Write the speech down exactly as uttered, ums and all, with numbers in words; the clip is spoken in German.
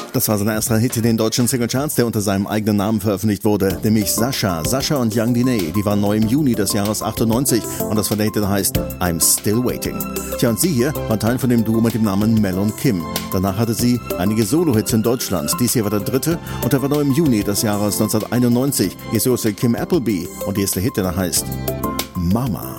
Das war sein erster Hit in den deutschen Singlecharts, der unter seinem eigenen Namen veröffentlicht wurde, nämlich Sascha. Sascha und Young Diney, die waren neu im Juni des Jahres achtundneunzig und das von der Hit heißt I'm Still Waiting. Tja, und sie hier war Teil von dem Duo mit dem Namen Mel und Kim. Danach hatte sie einige Solo-Hits in Deutschland. Dies hier war der dritte und der war neu im Juni des Jahres neunzehnhunderteinundneunzig. Hier ist Kim Appleby und hier ist der Hit, der heißt Mama.